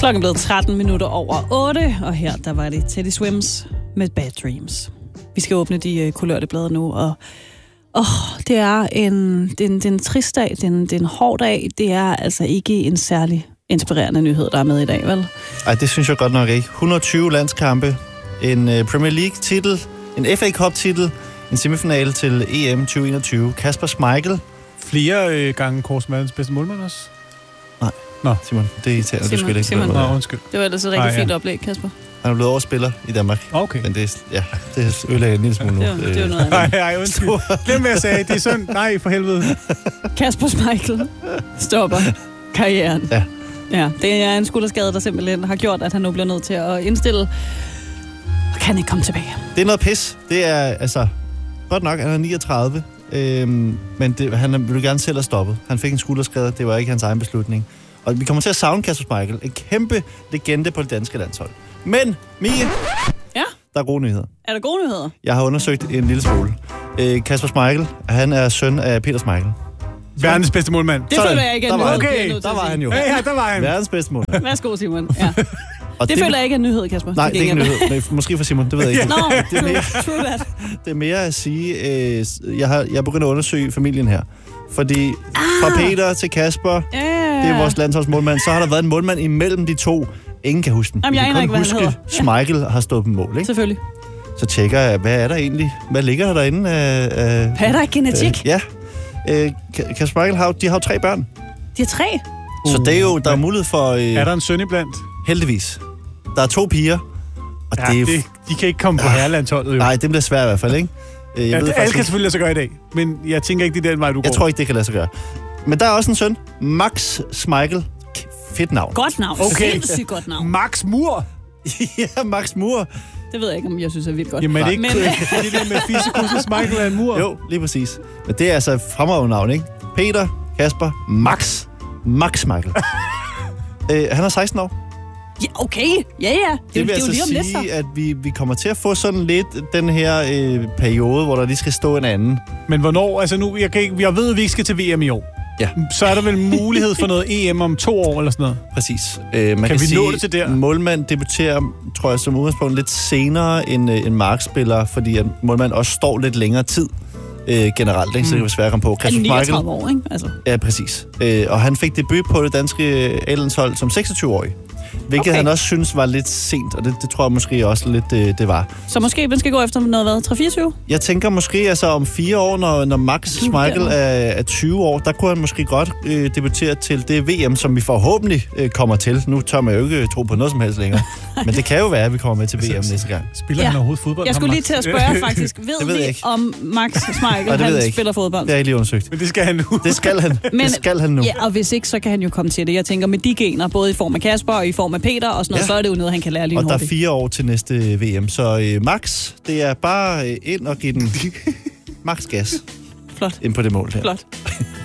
Klokken blev 13 minutter over 8, og her der var det Teddy Swims med Bad Dreams. Vi skal åbne de kulørte blade nu, og det er en trist dag, det er en hård dag. Det er altså ikke en særlig inspirerende nyhed, der er med i dag, vel? Ej, det synes jeg godt nok ikke. 120 landskampe, en Premier League-titel, en FA Cup-titel, en semifinale til EM 2021. Kasper Schmeichel. Flere gange kors verdens bedste målmand også? Nej. Nå. Simon, det er irriterende. Du skal ikke Simon. Nå, undskyld. Det var ellers et rigtig fint oplæg, Kasper. Han er blevet overspiller i Danmark. Okay. Men det ødelægger en lille smule nu. Det er noget andet. Nej, undskyld. Glem hvad jeg sagde. Det er sådan. Nej, for helvede. Kasper Schmeichel stopper karrieren. Ja. Ja, det er en skulderskade, der simpelthen har gjort, at han nu bliver nødt til at indstille. Og kan ikke komme tilbage. Det er noget pis. Det er, altså, godt nok, han er 39. Men han ville gerne selv have stoppet. Han fik en skulderskade. Det var ikke hans egen beslutning. Og vi kommer til at savne Kasper Schmeichel. En kæmpe legende på det danske landshold. Men, Mie, ja? Der er gode nyheder. Er der gode nyheder? Jeg har undersøgt en lille smule. Kasper Schmeichel, han er søn af Peter Schmeichel. Verdens bedste målmand. Det føler jeg ikke er en nyhed. Okay, der var han jo. Ja, der var han. Verdens bedste målmand. Værsgo, Simon. Ja. Og det føler jeg ikke er en nyhed, Kasper. Nej, det er ikke en nyhed. Nej, måske for Simon, det ved jeg ikke. Nå, true that. Det er mere at sige, jeg begynder at undersøge familien her. Fordi fra Peter til Kasper, det er vores landsholdsmålmand, så har der været en målmand imellem de to. Ingen kan huske den. Jamen, jeg aner ikke, hvad han hedder. Schmeichel har stået på mål, ikke? Selvfølgelig. Så tjekker jeg, hvad er der egentlig? Hvad ligger der derinde? Hvad er der genetik? Ja. Kasper Schmeichel har jo 3 børn. De har 3? Så det er jo, der er mulighed for... Er der en søn iblandt? Heldigvis. Der er 2 piger. Og ja, de kan ikke komme på herrelandsholdet, jo. Nej, det bliver svært i hvert fald, ikke? Alle kan selvfølgelig lade sig gøre i dag, men jeg tænker ikke, det er den vej, du går. Jeg tror ikke, det kan lade sig gøre. Men der er også en søn, Max Schmeichel. Fedt navn. Godt navn. Okay. Sindssygt godt navn. Max Mur. Ja, Max Mur. Det ved jeg ikke, om jeg synes er vildt godt. Jamen, er det ikke det der med fysikus Schmeichel er en mur? Jo, lige præcis. Men det er altså et fremragende navn, ikke? Peter, Kasper, Max Schmeichel. Han er 16 år. Ja, okay. Ja. Det vil altså sige, at vi kommer til at få sådan lidt den her periode, hvor der lige skal stå en anden. Men hvornår? Altså nu, jeg ved, at vi ikke skal til VM i år. Ja. Så er der vel mulighed for noget EM om 2 år eller sådan noget? Præcis. Man kan vi sige, nå det til der? Målmand debuterer, tror jeg, som udgangspunkt lidt senere end markspiller, fordi at målmand også står lidt længere tid generelt, ikke? Så det kan være svært at komme på. Han er 39 år, ikke? Altså. Ja, præcis. Og han fik debut på det danske A-landshold som 26-årig. Hvilket han også synes var lidt sent, og det tror jeg måske også lidt, det var. Så måske vi skal gå efter noget, 3-24? Jeg tænker måske altså om 4 år, når Max Schmeichel er 20 år, der kunne han måske godt debutere til det VM, som vi forhåbentlig kommer til. Nu tør man jo ikke tro på noget som helst længere. Men det kan jo være, at vi kommer med til VM næste gang. Spiller han overhovedet fodbold? Jeg skulle lige til at spørge faktisk. Ved vi om Max Schmeichel, han spiller fodbold? Det har jeg lige undersøgt. Men det skal han nu. Det skal han nu. Ja, og hvis ikke, så kan han jo komme til det. Jeg tænker med de gener, både i form af Kasper og i form af Peter og sådan noget, så er det jo noget, han kan lære lige og hurtigt. Og der er 4 år til næste VM. Så Max, det er bare ind og give den max gas. Flot. Ind på det mål her. Flot.